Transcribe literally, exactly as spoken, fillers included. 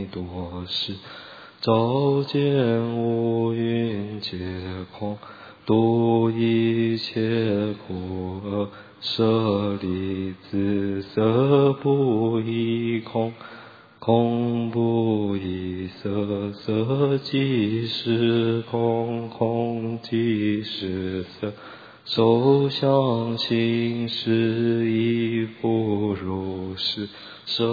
多事。照见五蕴皆空，度一切苦厄。舍利子，色不异空，空不异色，色即是空，空即是色。受想行识亦复如是。